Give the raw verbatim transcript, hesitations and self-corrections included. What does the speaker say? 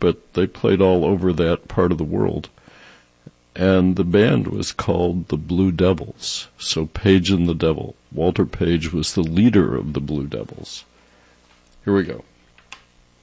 but they played all over that part of the world. And the band was called the Blue Devils. So Page and the Devil. Walter Page was the leader of the Blue Devils. Here we go.